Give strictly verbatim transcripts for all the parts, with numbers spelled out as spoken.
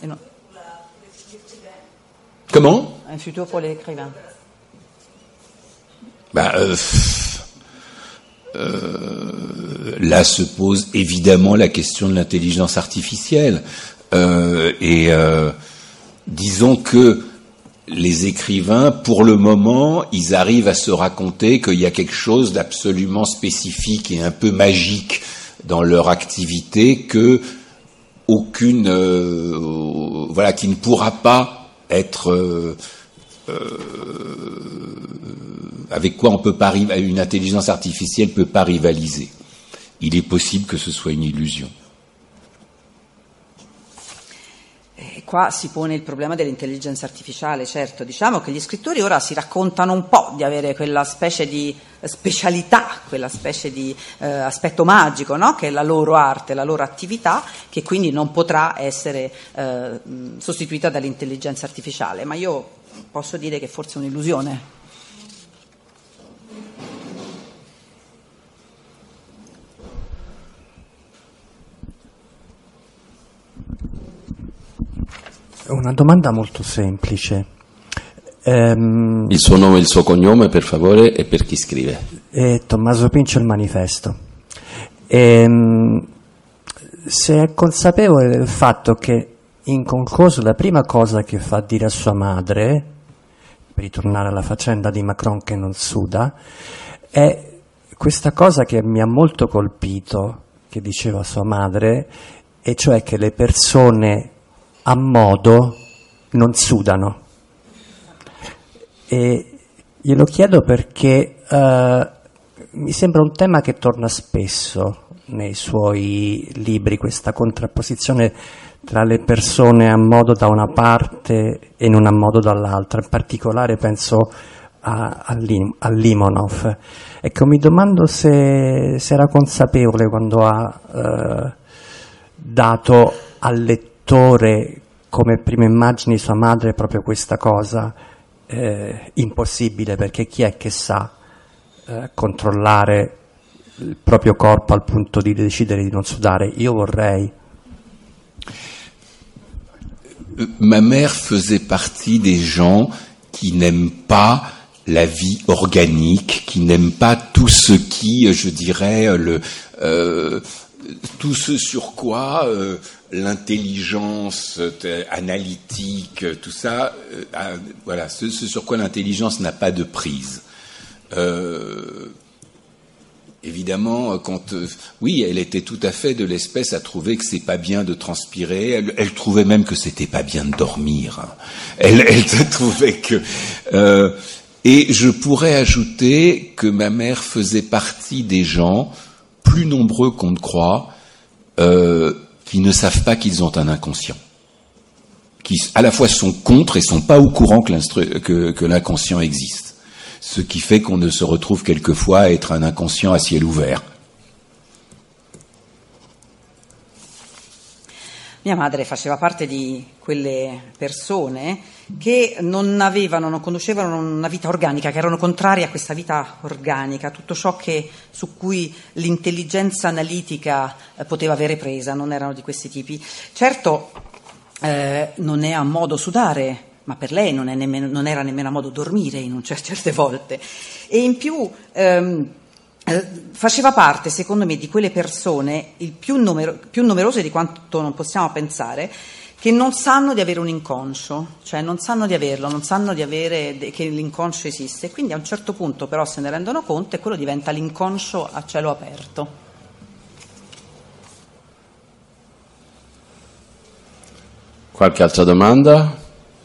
Et non. Comment? Un futur pour l'écrivain. Bah, euh, euh, là se pose évidemment la question de l'intelligence artificielle. Euh, et euh, disons que les écrivains, pour le moment, ils arrivent à se raconter qu'il y a quelque chose d'absolument spécifique et un peu magique dans leur activité que aucune, euh, voilà, qui ne pourra pas être euh, euh, avec quoi on peut pas une intelligence artificielle peut pas rivaliser. Il est possible que ce soit une illusion. E qua si pone il problema dell'intelligenza artificiale, certo, diciamo che gli scrittori ora si raccontano un po' di avere quella specie di specialità, quella specie di eh, aspetto magico, no? Che è la loro arte, la loro attività, che quindi non potrà essere eh, sostituita dall'intelligenza artificiale, ma io posso dire che forse è un'illusione. Una domanda molto semplice. Ehm, il suo nome e il suo cognome, per favore, e per chi scrive. È Tommaso Pincio, Il Manifesto. Ehm, se è consapevole del fatto che in concorso la prima cosa che fa dire a sua madre, per ritornare alla faccenda di Macron che non suda, è questa cosa che mi ha molto colpito, che diceva sua madre, e cioè che le persone a modo non sudano. E glielo chiedo perché uh, mi sembra un tema che torna spesso nei suoi libri, questa contrapposizione tra le persone a modo da una parte e non a modo dall'altra. In particolare penso a, a, Lim, a Limonov. Ecco, mi domando se, se era consapevole quando ha uh, dato al lettore come prima immagine di sua madre proprio questa cosa eh, impossibile, perché chi è che sa eh, controllare il proprio corpo al punto di decidere di non sudare? Io vorrei. Ma mère faisait partie des gens qui n'aiment pas la vie organique, qui n'aiment pas tout ce qui, je dirais, le euh, tout ce sur quoi euh, l'intelligence euh, analytique, tout ça, euh, euh, voilà, ce, ce sur quoi l'intelligence n'a pas de prise. Euh, évidemment, quand, euh, oui, elle était tout à fait de l'espèce à trouver que c'est pas bien de transpirer. Elle, elle trouvait même que c'était pas bien de dormir. Hein. Elle, elle trouvait que. Euh, et je pourrais ajouter que ma mère faisait partie des gens plus nombreux qu'on ne croit, euh, qui ne savent pas qu'ils ont un inconscient, qui à la fois sont contre et sont pas au courant que, que, que l'inconscient existe, ce qui fait qu'on ne se retrouve quelquefois à être un inconscient à ciel ouvert. Mia madre faceva parte di quelle persone che non avevano, non conoscevano una vita organica, che erano contrarie a questa vita organica, tutto ciò che, su cui l'intelligenza analitica eh, poteva avere presa, non erano di questi tipi. Certo, eh, non è a modo sudare, ma per lei non, è nemmeno, non era nemmeno a modo dormire in un cer- certe volte. E in più ehm, eh, faceva parte, secondo me, di quelle persone, il più, numero- più numerose di quanto non possiamo pensare, che non sanno di avere un inconscio, cioè non sanno di averlo, non sanno di avere de- che l'inconscio esiste, quindi a un certo punto però se ne rendono conto e quello diventa l'inconscio a cielo aperto. Qualche altra domanda?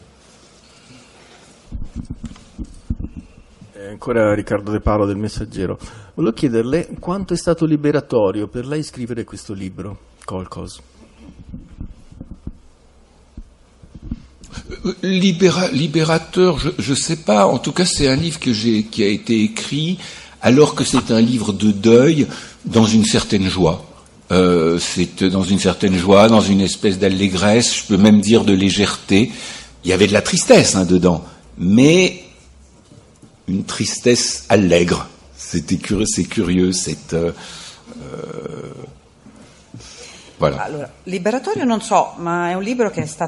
Eh, ancora Riccardo De Paolo del Messaggero. Volevo chiederle quanto è stato liberatorio per lei scrivere questo libro, Kolkhoz. Libéra, libérateur, je ne sais pas. En tout cas, c'est un livre que j'ai, qui a été écrit alors que c'est un livre de deuil dans une certaine joie. Euh, c'est dans une certaine joie, dans une espèce d'allégresse, je peux même dire de légèreté. Il y avait de la tristesse hein, dedans, mais une tristesse allègre. C'était curieux, c'est curieux, c'est... Euh, euh, Voilà. Allora, liberatorio non so, ma è un libro che è stato